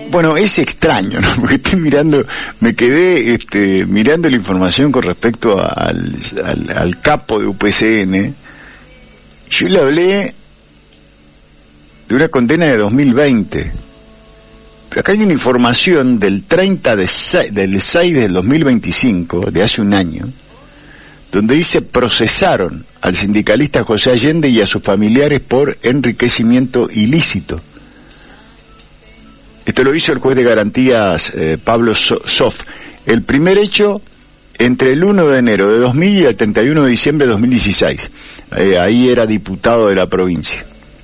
Bueno, es extraño, ¿no? Porque estoy mirando, me quedé mirando la información con respecto al capo de UPCN. Yo le hablé de una condena de 2020. Pero acá hay una información del 30 del 6 del 2025, de hace un año, donde dice: procesaron al sindicalista José Allende y a sus familiares por enriquecimiento ilícito. Esto lo hizo el juez de garantías Pablo Sof. El primer hecho entre el 1 de enero de 2000 y el 31 de diciembre de 2016. Ahí era diputado de la provincia.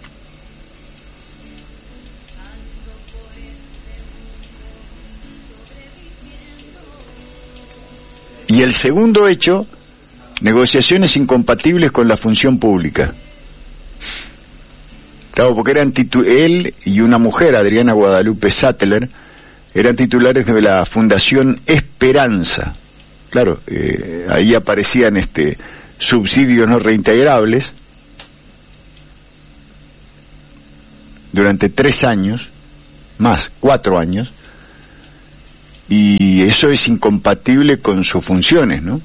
Y el segundo hecho, negociaciones incompatibles con la función pública. Claro, porque eran él y una mujer, Adriana Guadalupe Sattler, eran titulares de la Fundación Esperanza. Claro, ahí aparecían subsidios no reintegrables durante 3 años, más 4 años, y eso es incompatible con sus funciones, ¿no?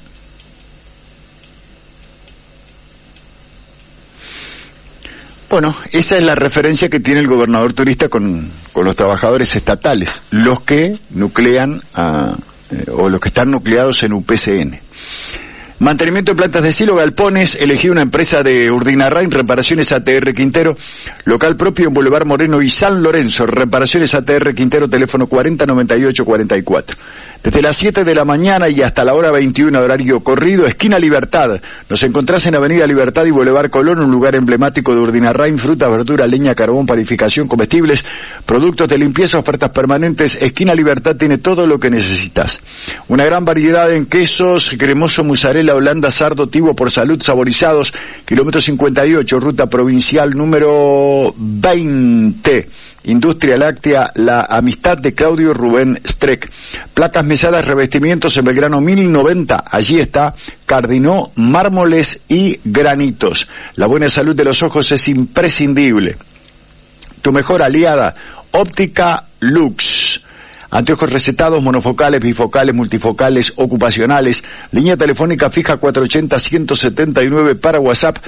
Bueno, esa es la referencia que tiene el gobernador turista con los trabajadores estatales, los que nuclean o los que están nucleados en UPCN. Mantenimiento de plantas de silo, galpones, elegí una empresa de Urdinarrain, reparaciones ATR Quintero, local propio en Boulevard Moreno y San Lorenzo, reparaciones ATR Quintero, teléfono 409844. Desde las 7 de la mañana y hasta la hora 21, horario corrido, esquina Libertad. Nos encontrás en Avenida Libertad y Boulevard Colón, un lugar emblemático de Urdinarrain, fruta, verdura, leña, carbón, panificación, comestibles, productos de limpieza, ofertas permanentes. Esquina Libertad tiene todo lo que necesitas. Una gran variedad en quesos, cremoso, mozzarella, holanda, sardo, tivo, por salud, saborizados. Kilómetro 58, ruta provincial número 20. Industria Láctea, la amistad de Claudio Rubén Streck. Placas, mesadas, revestimientos en Belgrano 1090. Allí está Cardinó, mármoles y granitos. La buena salud de los ojos es imprescindible. Tu mejor aliada, Óptica Lux. Anteojos recetados, monofocales, bifocales, multifocales, ocupacionales. Línea telefónica fija 480-179 para WhatsApp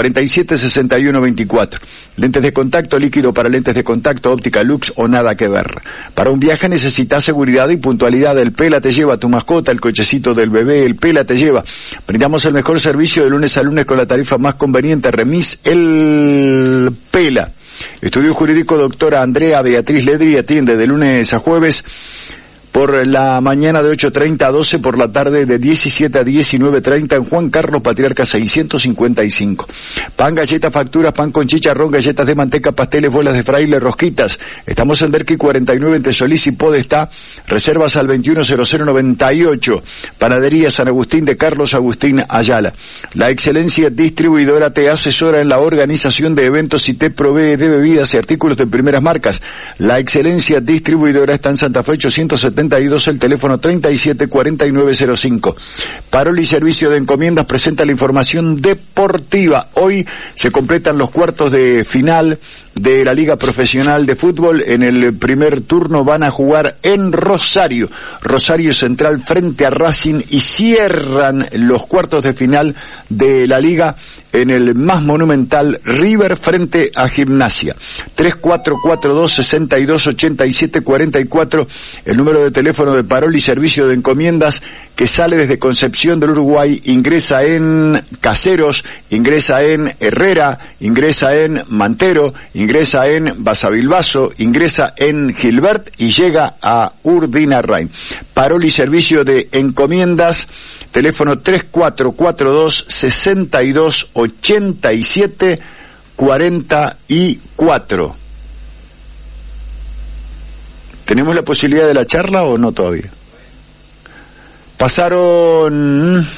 476124. Lentes de contacto, líquido para lentes de contacto, Óptica Lux o nada que ver. Para un viaje necesitas seguridad y puntualidad. El Pela te lleva, tu mascota, el cochecito del bebé, el Pela te lleva. Brindamos el mejor servicio de lunes a lunes con la tarifa más conveniente. Remis El Pela. Estudio Jurídico doctora Andrea Beatriz Ledri, atiende de lunes a jueves por la mañana de 8:30 a 12, por la tarde de 17 a 19:30 en Juan Carlos Patriarca 655. Pan, galletas, facturas, pan con chicharrón, galletas de manteca, pasteles, bolas de fraile, rosquitas. Estamos en Derqui 49 entre Solís y Podestá. Reservas al 210098. Panadería San Agustín de Carlos Agustín Ayala. La excelencia distribuidora te asesora en la organización de eventos y te provee de bebidas y artículos de primeras marcas. La excelencia distribuidora está en Santa Fe 872, el teléfono 374905. Parol y Servicio de Encomiendas presenta la información deportiva. Hoy se completan los cuartos de final de la Liga Profesional de Fútbol. En el primer turno van a jugar en Rosario Central frente a Racing, y cierran los cuartos de final de la Liga en el más monumental River frente a Gimnasia. 3442-628744, el número de teléfono de Parol y Servicio de Encomiendas, que sale desde Concepción del Uruguay, ingresa en Caseros, ingresa en Herrera, ingresa en Mantero, ingresa en Basavilbaso, ingresa en Gilbert y llega a Urdinarrain. Parol y Servicio de Encomiendas, teléfono 3442-628744. ¿Tenemos la posibilidad de la charla o no todavía? Pasaron,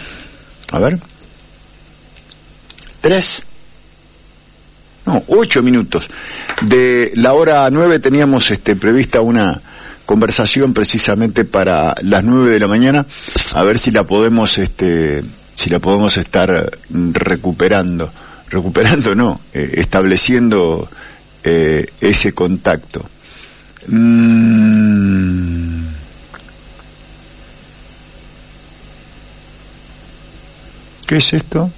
8 minutos. De la hora 9 teníamos prevista una conversación precisamente para las 9 de la mañana, a ver si la podemos estar estableciendo ese contacto. ¿Qué es esto?